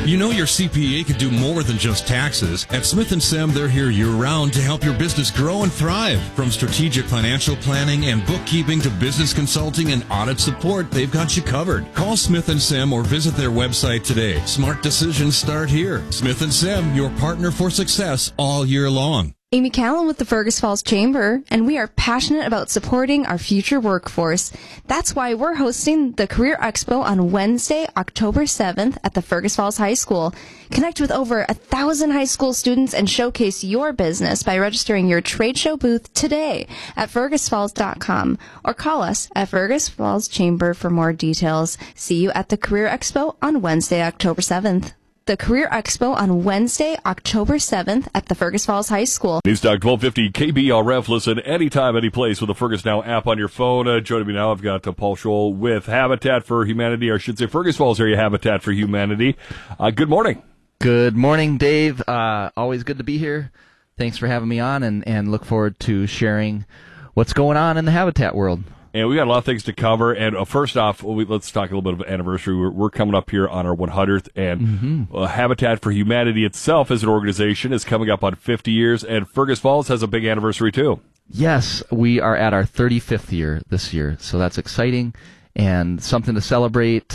You know your CPA could do more than just taxes. At Smith & Sem, they're here year-round to help your business grow and thrive. From strategic financial planning and bookkeeping to business consulting and audit support, they've got you covered. Call Smith & Sem or visit their website today. Smart decisions start here. Smith & Sem, your partner for success all year long. Amy Callan with the Fergus Falls Chamber, and we are passionate about supporting our future workforce. That's why we're hosting the Career Expo on Wednesday, October 7th at the Fergus Falls High School. Connect with over 1,000 high school students and showcase your business by registering your trade show booth today at fergusfalls.com or call us at Fergus Falls Chamber for more details. See you at the Career Expo on Wednesday, October 7th. The Career Expo on Wednesday, October 7th at the Fergus Falls High School. News Talk 1250 KBRF. Listen anytime, any place with the Fergus Now app on your phone. Joining me now, I've got Paul Scholl with Habitat for Humanity, or I should say Fergus Falls Area Habitat for Humanity. Good morning. Good morning, Dave. Always good to be here. Thanks for having me on, and look forward to sharing what's going on in the habitat world. And we got a lot of things to cover. And first off, let's talk a little bit of anniversary. We're coming up here on our 100th, and Habitat for Humanity itself as an organization is coming up on 50 years, and Fergus Falls has a big anniversary too. Yes, we are at our 35th year this year, so that's exciting and something to celebrate.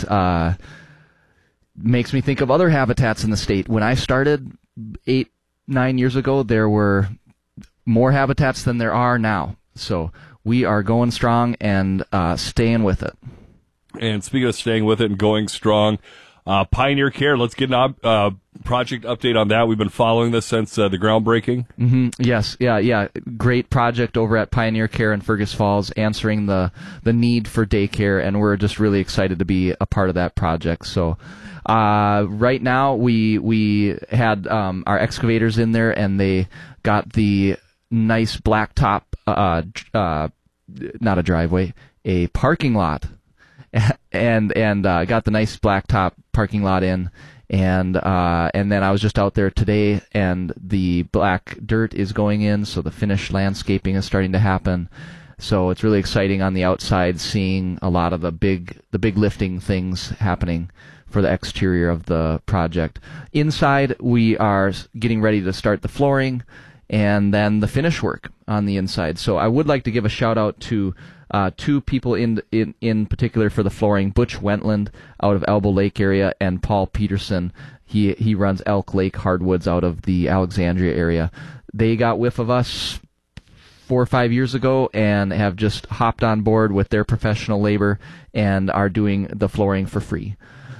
Makes me think of other habitats in the state. When I started 8-9 years ago, there were more habitats than there are now. So we are going strong and staying with it. And speaking of staying with it and going strong, Pioneer Care, let's get a project update on that. We've been following this since the groundbreaking. Yes, yeah. Great project over at Pioneer Care in Fergus Falls, answering the need for daycare, and we're just really excited to be a part of that project. So right now we had our excavators in there, and they got the nice blacktop, not a driveway, a parking lot, and got the nice blacktop parking lot in, and then I was just out there today, and the black dirt is going in, so the finished landscaping is starting to happen. So it's really exciting on the outside, seeing a lot of the big lifting things happening for the exterior of the project. Inside, we are getting ready to start the flooring and then the finish work on the inside. So I would like to give a shout out to two people in particular for the flooring: Butch Wentland out of Elbow Lake area, and Paul Peterson. He runs Elk Lake Hardwoods out of the Alexandria area. They got whiff of us 4 or 5 years ago and have just hopped on board with their professional labor and are doing the flooring for free.